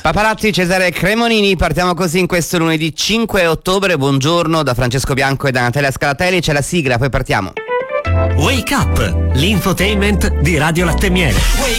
Paparazzi, Cesare Cremonini, partiamo così in questo lunedì 5 ottobre. Buongiorno da Francesco Bianco e da Natalia Scalatelli, c'è la sigla, poi partiamo. Wake Up, l'infotainment di Radio Latte Miele.